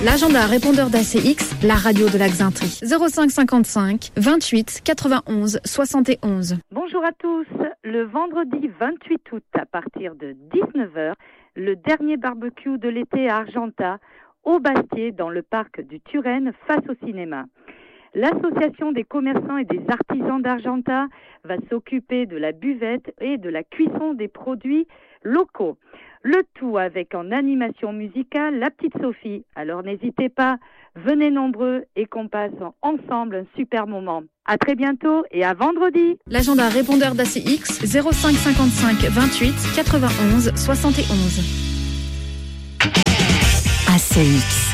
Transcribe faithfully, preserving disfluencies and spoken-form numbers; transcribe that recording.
L'agenda répondeur d'A C X, la radio de la Xainterie. zéro cinq cinquante-cinq vingt-huit quatre-vingt-onze soixante et onze. Bonjour à tous. Le vendredi vingt-huit août à partir de dix-neuf heures, le dernier barbecue de l'été à Argentat, au Bastier, dans le parc du Turenne, face au cinéma. L'association des commerçants et des artisans d'Argentat va s'occuper de la buvette et de la cuisson des produits locaux. Le tout avec en animation musicale la petite Sophie. Alors n'hésitez pas, venez nombreux et qu'on passe ensemble un super moment. À très bientôt et à vendredi. L'agenda répondeur d'A C X, zéro cinq cinquante-cinq vingt-huit quatre-vingt-onze soixante et onze. A C X.